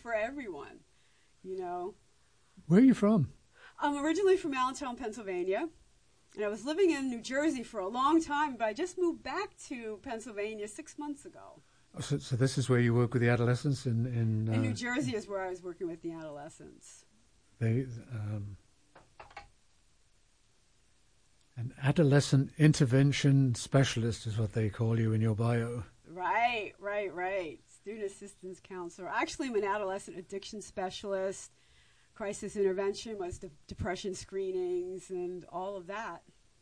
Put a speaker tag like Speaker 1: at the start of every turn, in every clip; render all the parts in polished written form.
Speaker 1: for everyone, you know.
Speaker 2: Where are you from?
Speaker 1: I'm originally from Allentown, Pennsylvania, and I was living in New Jersey for a long time, but I just moved back to Pennsylvania 6 months ago.
Speaker 2: So this is where you work with the adolescents in
Speaker 1: New Jersey is where I was working with the adolescents.
Speaker 2: An adolescent intervention specialist is what they call you in your bio.
Speaker 1: Right. Student assistance counselor. Actually, I'm an adolescent addiction specialist. Crisis intervention was depression screenings and all of that.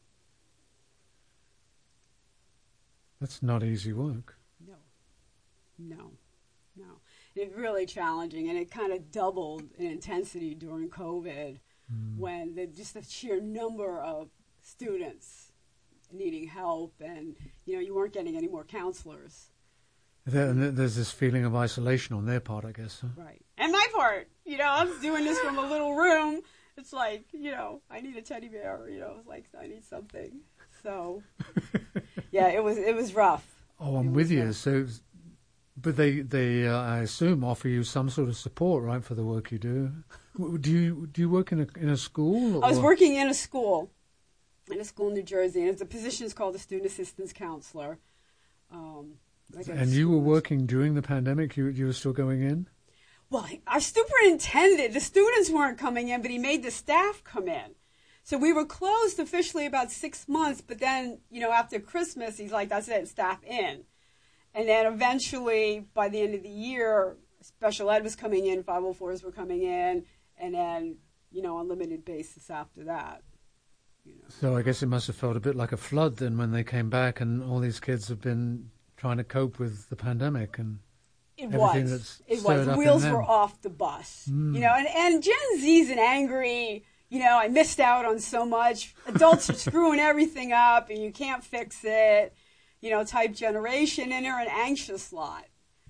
Speaker 2: That's not easy work.
Speaker 1: No. It's really challenging, and it kind of doubled in intensity during COVID when just the sheer number of students needing help, and you weren't getting any more counselors.
Speaker 2: There's this feeling of isolation on their part, I guess. Huh?
Speaker 1: Right. And my part, I'm doing this from a little room. It's like, I need a teddy bear, it's like I need something. So, yeah, it was rough.
Speaker 2: Oh, I'm with you. So, but they I assume offer you some sort of support, right, for the work you do. Do you work in a school? Or?
Speaker 1: I was working in a school in New Jersey, and the position is called a student assistance counselor.
Speaker 2: And you were working during the pandemic? You were still going in?
Speaker 1: Well, our superintendent, the students weren't coming in, but he made the staff come in. So we were closed officially about 6 months, but then, after Christmas, he's like, that's it, staff in. And then eventually, by the end of the year, special ed was coming in, 504s were coming in, and then, on limited basis after that.
Speaker 2: So I guess it must have felt a bit like a flood then when they came back, and all these kids have been trying to cope with the pandemic and everything that's stirred up in them.
Speaker 1: Wheels were off the bus. And Gen Z's an angry, I missed out on so much. Adults are screwing everything up, and you can't fix it. Type generation, and they're an anxious lot,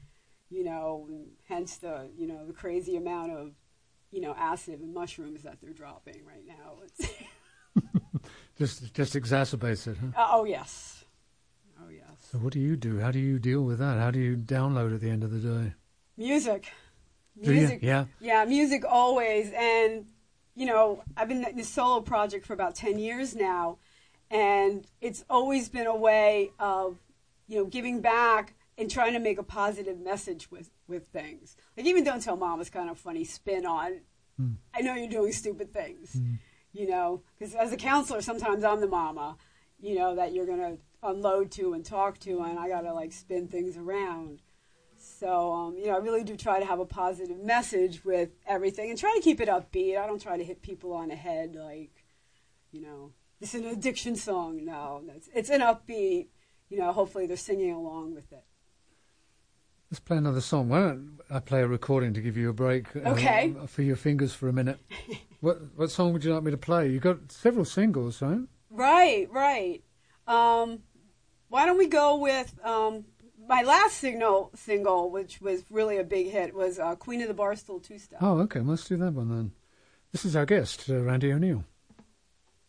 Speaker 1: hence the, the crazy amount of, acid and mushrooms that they're dropping right now.
Speaker 2: just exacerbates it, huh?
Speaker 1: Oh, yes.
Speaker 2: So what do you do? How do you deal with that? How do you download at the end of the day?
Speaker 1: Music.
Speaker 2: Do you? Yeah?
Speaker 1: Yeah, music always. And, I've been in this solo project for about 10 years now. And it's always been a way of, giving back and trying to make a positive message with things. Like, even Don't Tell Mom is kind of a funny spin on, I know you're doing stupid things, because as a counselor, sometimes I'm the mama, that you're going to unload to and talk to, and I got to, spin things around. So, I really do try to have a positive message with everything and try to keep it upbeat. I don't try to hit people on the head it's an addiction song. No, it's an upbeat. Hopefully they're singing along with it.
Speaker 2: Let's play another song. Why don't I play a recording to give you a break?
Speaker 1: Okay.
Speaker 2: For your fingers for a minute. What song would you like me to play? You've got several singles, right?
Speaker 1: Right. Why don't we go with my last single, which was really a big hit, was Queen of the Barstool Two-Step.
Speaker 2: Oh, okay. Let's do that one then. This is our guest, Randy O'Neill.